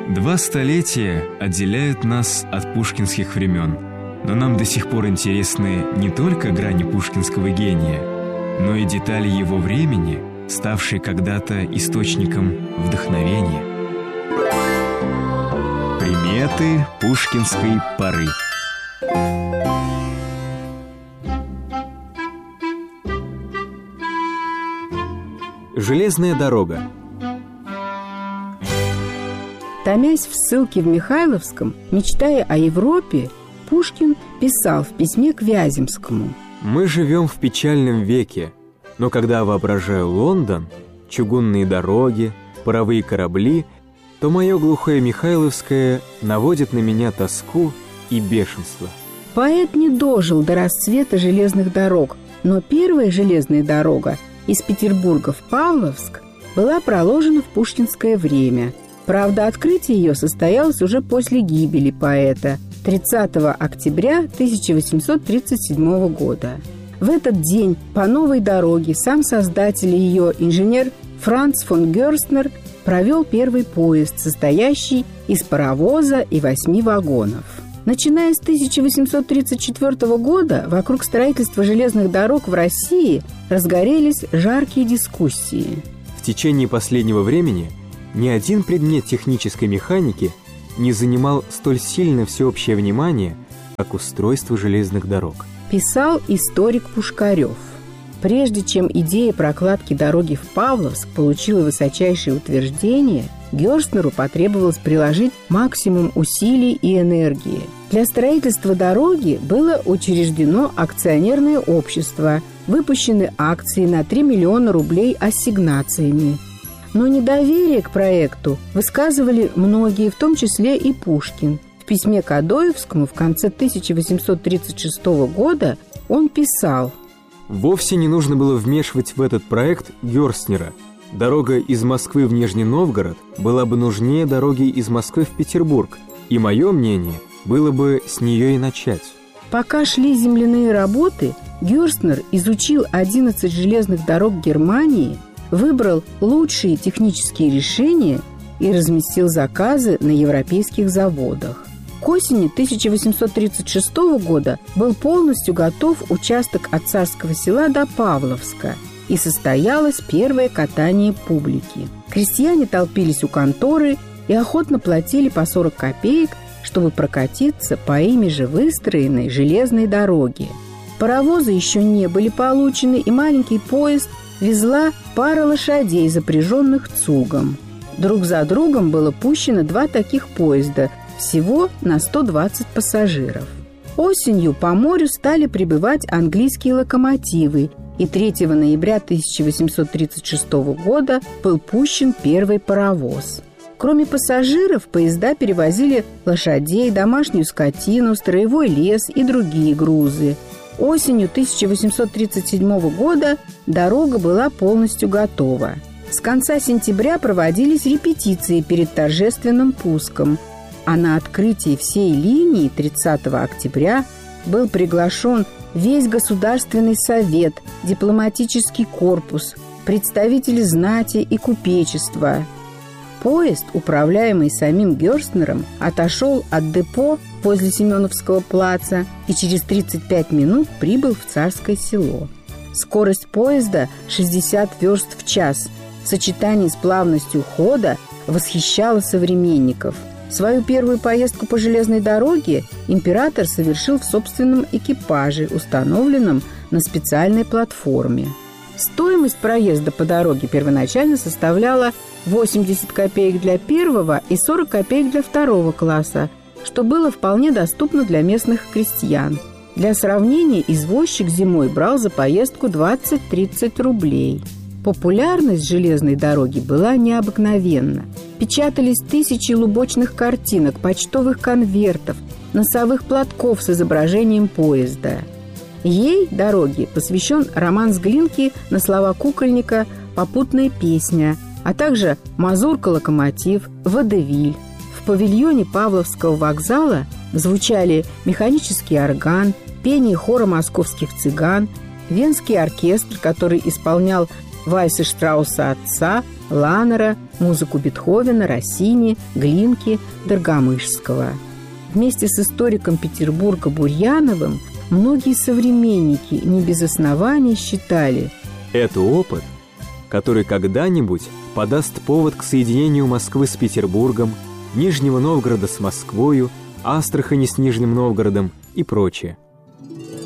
2 столетия отделяют нас от пушкинских времен, но нам до сих пор интересны не только грани пушкинского гения, но и детали его времени, ставшие когда-то источником вдохновения. Приметы пушкинской поры. Железная дорога. Томясь в ссылке в Михайловском, мечтая о Европе, Пушкин писал в письме к Вяземскому: «Мы живем в печальном веке, но когда воображаю Лондон, чугунные дороги, паровые корабли, то мое глухое Михайловское наводит на меня тоску и бешенство». Поэт не дожил до расцвета железных дорог, но первая железная дорога из Петербурга в Павловск была проложена в пушкинское время. Правда, открытие ее состоялось уже после гибели поэта 30 октября 1837 года. В этот день по новой дороге сам создатель ее, инженер Франц фон Герстнер, провел первый поезд, состоящий из паровоза и 8 вагонов. Начиная с 1834 года вокруг строительства железных дорог в России разгорелись жаркие дискуссии. В течение последнего времени ни один предмет технической механики не занимал столь сильно всеобщее внимание, как устройство железных дорог, писал историк Пушкарев. Прежде чем идея прокладки дороги в Павловск получила высочайшее утверждение, Герстнеру потребовалось приложить максимум усилий и энергии. Для строительства дороги было учреждено акционерное общество, выпущены акции на 3 миллиона рублей ассигнациями. Но недоверие к проекту высказывали многие, в том числе и Пушкин. В письме к Адоевскому в конце 1836 года он писал: «Вовсе не нужно было вмешивать в этот проект Герстнера. Дорога из Москвы в Нижний Новгород была бы нужнее дороги из Москвы в Петербург, и мое мнение было бы с нее и начать». Пока шли земляные работы, Герстнер изучил 11 железных дорог Германии, выбрал лучшие технические решения и разместил заказы на европейских заводах. К осени 1836 года был полностью готов участок от Царского Села до Павловска, и состоялось первое катание публики. Крестьяне толпились у конторы и охотно платили по 40 копеек, чтобы прокатиться по ими же выстроенной железной дороге. Паровозы еще не были получены, и маленький поезд везла пара лошадей, запряженных цугом. Друг за другом было пущено 2 таких поезда, всего на 120 пассажиров. Осенью по морю стали прибывать английские локомотивы, и 3 ноября 1836 года был пущен первый паровоз. Кроме пассажиров, поезда перевозили лошадей, домашнюю скотину, строевой лес и другие грузы. Осенью 1837 года дорога была полностью готова. С конца сентября проводились репетиции перед торжественным пуском, а на открытии всей линии 30 октября был приглашен весь Государственный совет, дипломатический корпус, представители знати и купечества. Поезд, управляемый самим Герстнером, отошел от депо возле Семеновского плаца и через 35 минут прибыл в Царское Село. Скорость поезда 60 верст в час в сочетании с плавностью хода восхищала современников. Свою первую поездку по железной дороге император совершил в собственном экипаже, установленном на специальной платформе. Стоимость проезда по дороге первоначально составляла 80 копеек для первого и 40 копеек для второго класса, что было вполне доступно для местных крестьян. Для сравнения, извозчик зимой брал за поездку 20-30 рублей. Популярность железной дороги была необыкновенна. Печатались тысячи лубочных картинок, почтовых конвертов, носовых платков с изображением поезда. Ей, дороге, посвящен роман с Глинки на слова Кукольника «Попутная песня», а также «Мазурка-локомотив», «Водевиль». В павильоне Павловского вокзала звучали механический орган, пение хора московских цыган, венский оркестр, который исполнял вальсы Штрауса «Отца», Ланнера, музыку Бетховена, Россини, Глинки, Доргомышского. Вместе с историком Петербурга Бурьяновым многие современники не без оснований считали: это опыт, который когда-нибудь подаст повод к соединению Москвы с Петербургом, Нижнего Новгорода с Москвою, Астрахани с Нижним Новгородом и прочее.